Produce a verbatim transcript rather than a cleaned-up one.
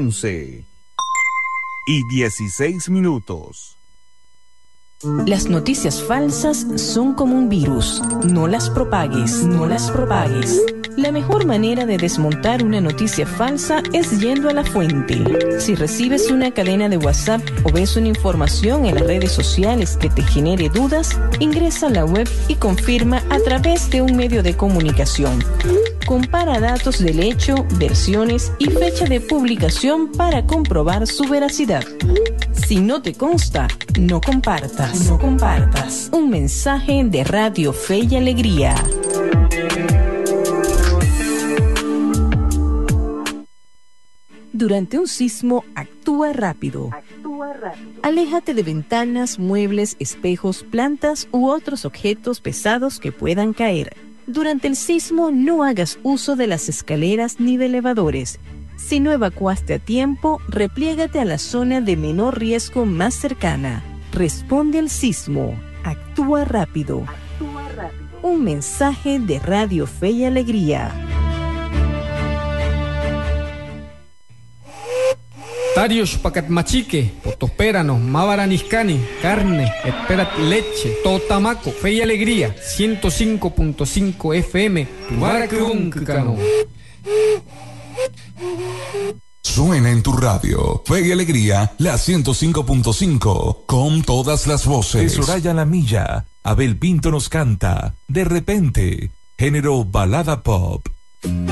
once y dieciséis minutos. Las noticias falsas son como un virus. No las propagues, no las propagues. La mejor manera de desmontar una noticia falsa es yendo a la fuente. Si recibes una cadena de WhatsApp o ves una información en las redes sociales que te genere dudas, ingresa a la web y confirma a través de un medio de comunicación. Compara datos del hecho, versiones y fecha de publicación para comprobar su veracidad. Si no te consta, no compartas. No compartas. Un mensaje de Radio Fe y Alegría. Durante un sismo, actúa rápido. Actúa rápido. Aléjate de ventanas, muebles, espejos, plantas u otros objetos pesados que puedan caer. Durante el sismo, no hagas uso de las escaleras ni de elevadores. Si no evacuaste a tiempo, repliégate a la zona de menor riesgo más cercana. Responde al sismo. Actúa rápido. Actúa rápido. Un mensaje de Radio Fe y Alegría. Tarios pacat machique, potosperano, mavaraniscani, carne, esperat leche, totamaco, Fe y Alegría, ciento cinco punto cinco F M, Tubaracruncano. Suena en tu radio, Fe y Alegría, la ciento cinco punto cinco, con todas las voces. De Soraya La Milla, Abel Pinto nos canta, De repente, género balada pop.